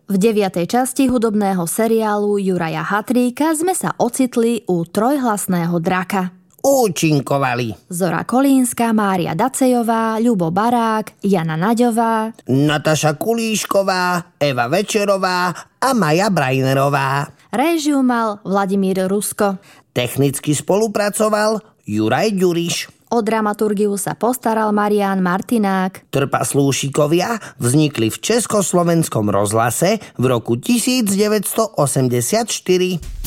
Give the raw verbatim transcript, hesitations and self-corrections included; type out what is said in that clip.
V deviatej časti hudobného seriálu Juraja Hatríka sme sa ocitli u trojhlasného draka. Účinkovali Zora Kolínska, Mária Dacejová, Ľubo Barák, Jana Naďová, Nataša Kulíšková, Eva Večerová a Maja Brajnerová. Réžiu mal Vladimír Rusko. Technicky spolupracoval Juraj Ďuriš. O dramaturgiu sa postaral Marián Martinák. Trpaslúšikovia vznikli v Československom rozhlase v roku devätnásť osemdesiatštyri.